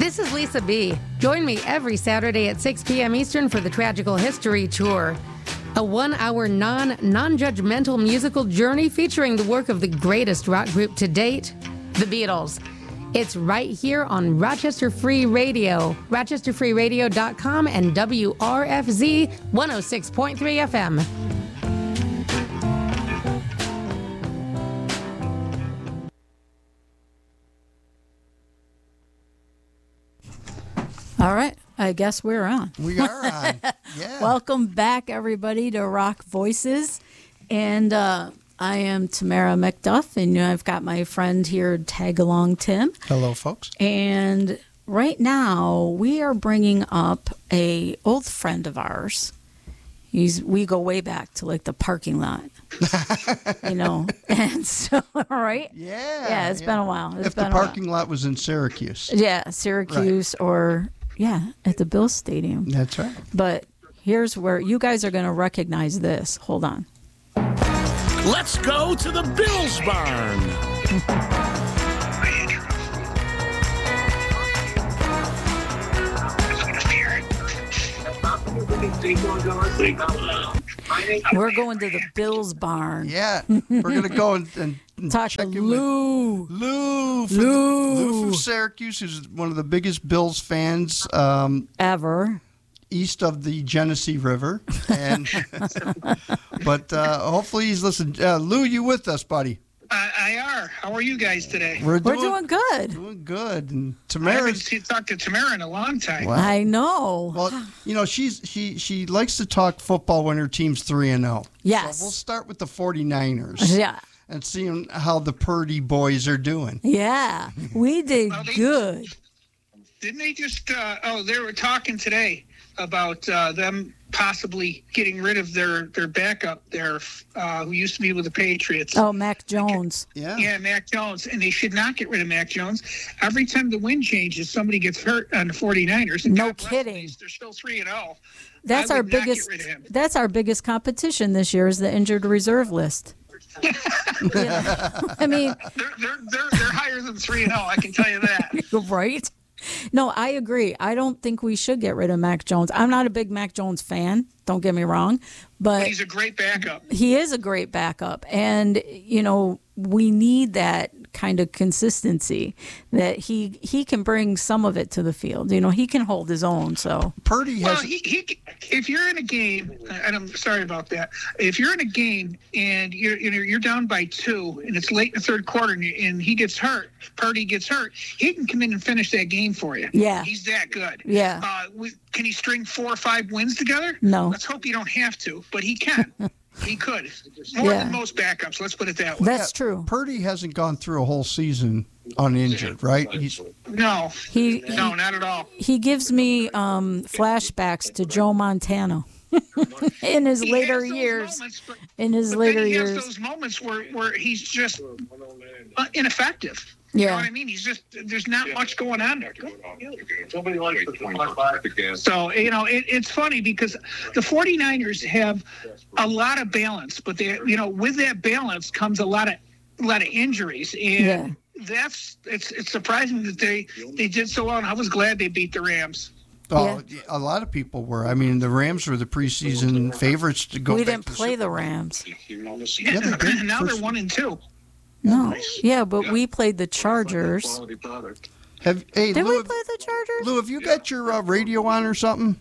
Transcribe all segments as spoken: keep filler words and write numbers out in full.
This is Lisa B. Join me every Saturday at six p.m. Eastern for the Tragical History Tour, a one-hour non, non-judgmental musical journey featuring the work of the greatest rock group to date, the Beatles. It's right here on Rochester Free Radio, rochester free radio dot com and W R F Z one oh six point three F M. All right, I guess we're on. We are on. Yeah. Welcome back, everybody, to Rock Voices. And uh, I am Tamara McDuff, and I've got my friend here, Tag Along Tim. Hello, folks. And right now, we are bringing up a old friend of ours. He's we go way back to like the parking lot, you know. And so, right? Yeah. Yeah, it's yeah. been a while. It's if been the a while. parking lot was in Syracuse. Yeah, Syracuse Right. or, yeah, at the Bills Stadium. That's right. But here's where you guys are going to recognize this. Hold on. Let's go to the Bills Barn. We're going to the Bills Barn. Yeah. We're going to go and, and Talk to check in Lou. with Lou. From Lou. The, Lou from Syracuse, who's one of the biggest Bills fans um, Ever. east of the Genesee River. And But uh, hopefully he's listening. Uh, Lou, you with us, buddy? I, I are. How are you guys today? We're doing good. Doing good. And I Tamara. haven't seen- talked to Tamara in a long time. Wow. I know. Well, you know, she's she she likes to talk football when her team's three and oh. Yes. So we'll start with the forty-niners. Yeah. And seeing how the Purdy boys are doing. Yeah. We did Well, they- good. Didn't they just? Uh, oh, they were talking today about uh, them possibly getting rid of their their backup there, uh, who used to be with the Patriots. Oh, Mac Jones. Yeah. Yeah, Mac Jones, and they should not get rid of Mac Jones. Every time the wind changes, somebody gets hurt on the forty-niners. And No God bless kidding. them, They're still three and oh. That's I our would not get biggest rid of him. that's our biggest competition this year is the injured reserve list. Yeah. I mean, They're, they're, they're, they're higher than three and oh, I can tell you that. right? No, I agree. I don't think we should get rid of Mac Jones. I'm not a big Mac Jones fan, don't get me wrong, but But he's a great backup. he is a great backup. And, you know, we need that kind of consistency that he he can bring some of it to the field. You know, he can hold his own. So Purdy Well, has. he, he, if you're in a game, and I'm sorry about that, if you're in a game and you're you know, you're down by two and it's late in the third quarter and, you, and he gets hurt, Purdy gets hurt, he can come in and finish that game for you. Yeah. He's that good. Yeah. Uh, we, can he string four or five wins together? No. Let's hope you don't have to, but he can. He could. More Yeah. than most backups, let's put it that way. that's true. Purdy hasn't gone through a whole season uninjured, right? He's, no. He No, not at all. he gives me um, flashbacks to Joe Montana in his He later has those years. moments, but- In his But later then he has years. those moments where, where he's just uh, ineffective. You Yeah. know what I mean? He's just, there's not much going on there. Somebody likes to talk again. So, you know, it, it's funny because the forty-niners have a lot of balance, but they, you know, with that balance comes a lot of, a lot of injuries. And that's, it's, it's surprising that they, they did so well. And I was glad they beat the Rams. oh, a lot of people were. I mean, the Rams were the preseason favorites to go We back didn't to play Super- the Rams. Yeah, they did. now First- they're one and two. No. Yeah, but we played the Chargers. Have, hey, Did Lou, we have- play the Chargers? Lou, have you got your uh, radio on or something?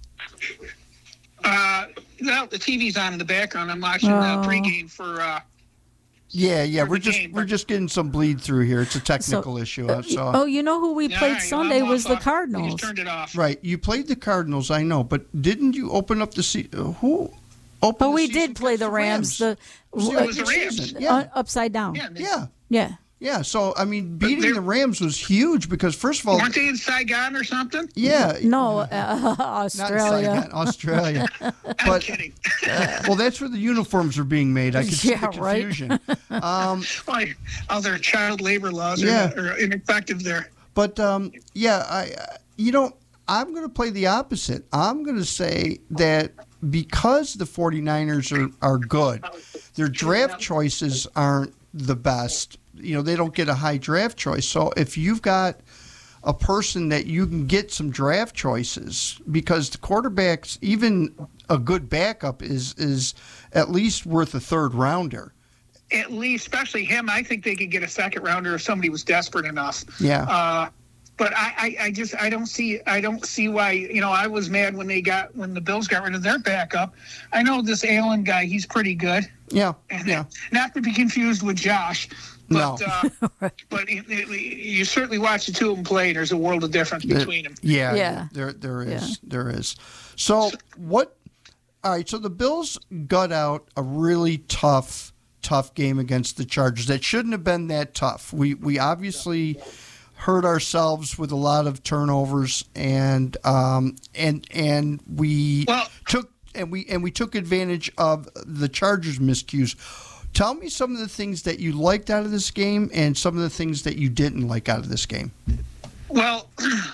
Uh, well, the T V's on in the background. I'm watching Oh. the pregame for, uh, Yeah, yeah. For We're the just game, we're but- just getting some bleed through here. It's a technical issue. I saw. Oh, you know who we Yeah, played all right, Sunday I'm was off, the uh, I Cardinals. just turned it off. Right, you played the Cardinals, I know, but didn't you open up the se- uh, who? Opened But the we season did play against the Rams. The, See, it was the Rams. season, Yeah, uh, upside down. Yeah, they, yeah, Yeah. yeah. So I mean, beating they're- the Rams was huge because first of all, weren't they in Saigon or something? yeah, No, uh, not in Australia. Saigon, Australia. I'm But kidding. well, that's where the uniforms are being made. I can see Yeah, the right. confusion. Um, Why, all their child labor laws are, Yeah. are ineffective there. But um, yeah, I I- you know I'm going to play the opposite. I'm going to say that because the forty-niners are, are good, their draft choices aren't the best. You know, they don't get a high draft choice. So if you've got a person that you can get some draft choices, because the quarterbacks, even a good backup, is is at least worth a third rounder. At least, especially him, I think they could get a second rounder if somebody was desperate enough. Yeah. Uh, but I, I, I just I don't see I don't see why, you know, I was mad when they got when the Bills got rid of their backup. I know this Allen guy, he's pretty good. Yeah. And Yeah. not to be confused with Josh. But, No. uh, but it, it, you certainly watch the two of them play. There's a world of difference between them. Yeah, Yeah. there there is. Yeah. There is. So what all right, so the Bills got out a really tough, tough game against the Chargers. That shouldn't have been that tough. We we obviously hurt ourselves with a lot of turnovers, and um and and we Well- took and we and we took advantage of the Chargers' miscues. Tell me some of the things that you liked out of this game and some of the things that you didn't like out of this game. Well,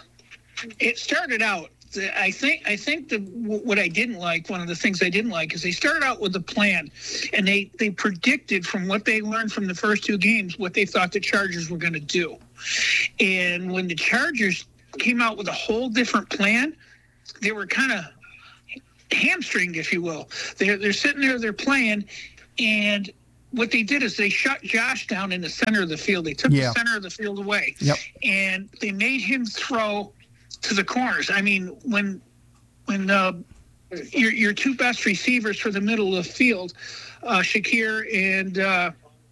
it started out. I think. I think the what I didn't like. One of the things I didn't like is they started out with a plan, and they they predicted from what they learned from the first two games what they thought the Chargers were going to do. And when the Chargers came out with a whole different plan, they were kind of hamstringed, if you will. They're they're sitting there, they're playing, and what they did is they shut Josh down in the center of the field. They took Yeah. the center of the field away, Yep. and they made him throw to the corners. I mean, when when uh, your your two best receivers for the middle of the field, uh, Shakir and uh,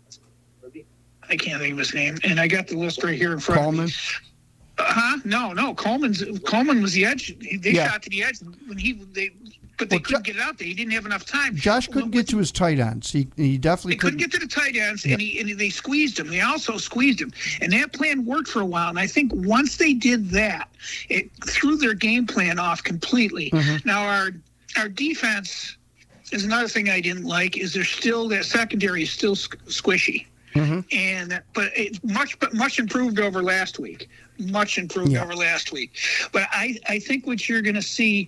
I can't think of his name, and I got the list right here in front Coleman? of me. Uh, huh? No, no. Coleman's Coleman was the edge. They Yeah. shot to the edge when he they, but they Well, couldn't Jo- get it out there. He didn't have enough time. Josh couldn't get to his tight ends. He he definitely They couldn't get to the tight ends, and, he, and they squeezed him. They also squeezed him, and that plan worked for a while. And I think once they did that, it threw their game plan off completely. Mm-hmm. Now our our defense is another thing I didn't like. Is there still that secondary is still squ- squishy, Mm-hmm. and but it's much but much improved over last week. Much improved Yeah. over last week. But I I think what you're going to see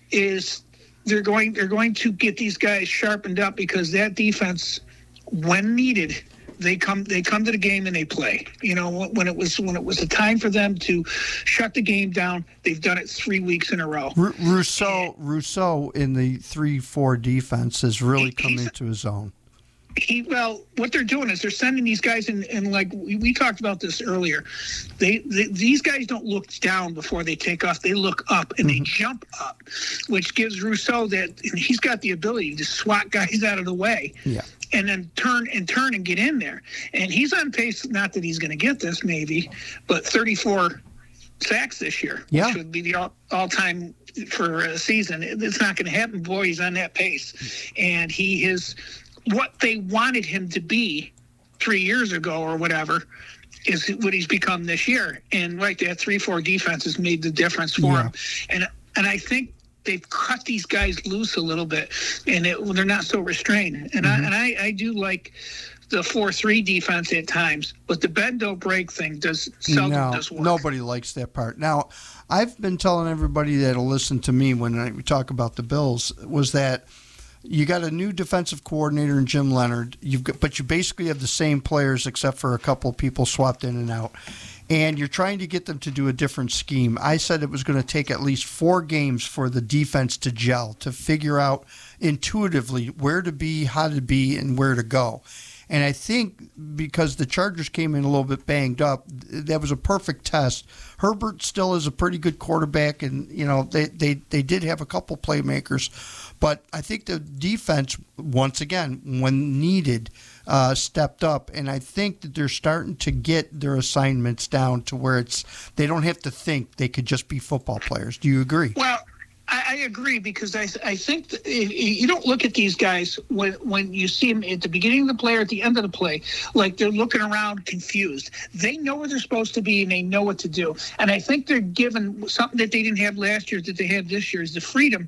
is they're going they're going to get these guys sharpened up, because that defense, when needed, they come they come to the game and they play. You know, when it was when it was the time for them to shut the game down, they've done it three weeks in a row. Ru- Rousseau Rousseau in the three four defense has really He- come he's- into his own. He, well, what they're doing is they're sending these guys in, and like we, we talked about this earlier, they, they these guys don't look down before they take off. They look up and they jump up, which gives Rousseau that, and he's got the ability to swat guys out of the way. Yeah. And then turn and turn and get in there. And he's on pace, not that he's going to get this maybe, but thirty-four sacks this year, Yeah. which would be the all, all-time for a season. It's not going to happen. Boy, he's on that pace. And he is what they wanted him to be three years ago or whatever is what he's become this year. And right, that three four defense has made the difference for Yeah. him. And and I think they've cut these guys loose a little bit, and it, they're not so restrained. And Mm-hmm. I and I, I do like the four three defense at times, but the bend don't break thing does seldom No, does work. nobody likes that part. Now, I've been telling everybody that'll listen to me when I, we talk about the Bills was that you got a new defensive coordinator in Jim Leonard. You've got, but you basically have the same players except for a couple of people swapped in and out. And you're trying to get them to do a different scheme. I said it was going to take at least four games for the defense to gel, to figure out intuitively where to be, how to be, and where to go. And I think because the Chargers came in a little bit banged up, that was a perfect test. Herbert still is a pretty good quarterback, and you know they, they, they did have a couple playmakers. But I think the defense, once again, when needed, uh, stepped up. And I think that they're starting to get their assignments down to where it's they don't have to think. They could just be football players. Do you agree? Well, I, I agree, because I I think that if- you don't look at these guys when when you see them at the beginning of the play or at the end of the play like they're looking around confused. They know where they're supposed to be and they know what to do. And I think they're given something that they didn't have last year that they have this year is the freedom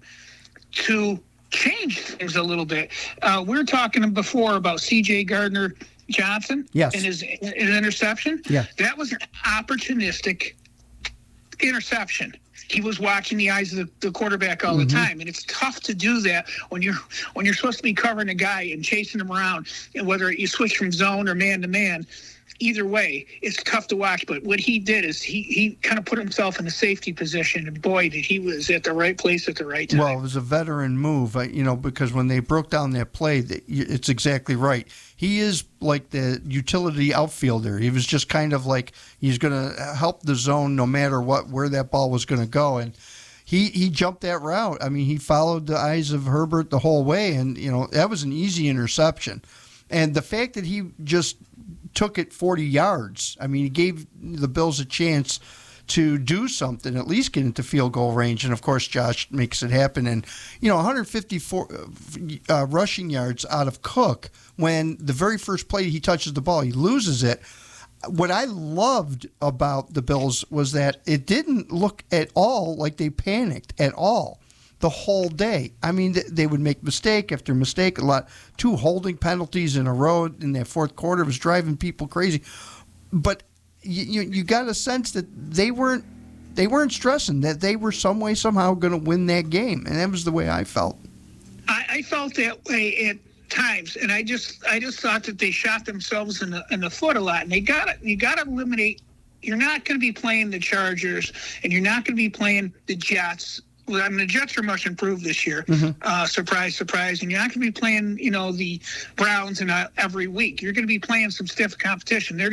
to change things a little bit. Uh, we were talking before about C J Gardner Johnson Yes. and his, his interception. Yeah. That was an opportunistic interception. He was watching the eyes of the, the quarterback all Mm-hmm. the time, and it's tough to do that when you're when you're supposed to be covering a guy and chasing him around, and whether you switch from zone or man to man. either way, it's tough to watch. But what he did is he, he kind of put himself in a safety position, and boy, did he was at the right place at the right time. Well, it was a veteran move, you know, because when they broke down that play, it's exactly right. He is like the utility outfielder. He was just kind of like he's going to help the zone no matter what, where that ball was going to go. And he, he jumped that route. I mean, he followed the eyes of Herbert the whole way, and, you know, that was an easy interception. And the fact that he just took it forty yards, I mean, he gave the Bills a chance to do something, at least get into field goal range. And, of course, Josh makes it happen. And, you know, one hundred fifty-four uh, rushing yards out of Cook when the very first play he touches the ball, he loses it. What I loved about the Bills was that it didn't look at all like they panicked at all the whole day. I mean, they would make mistake after mistake. A lot, two holding penalties in a row in that fourth quarter was driving people crazy. But you you, you got a sense that they weren't they weren't stressing, that they were some way somehow going to win that game, and that was the way I felt. I, I felt that way at times, and I just I just thought that they shot themselves in the in the foot a lot. And they got you got to eliminate. You're not going to be playing the Chargers, and you're not going to be playing the Jets. Well, I mean, the Jets are much improved this year. Mm-hmm. Uh, surprise, surprise. And you're not going to be playing, you know, the Browns and uh, every week. You're going to be playing some stiff competition. They're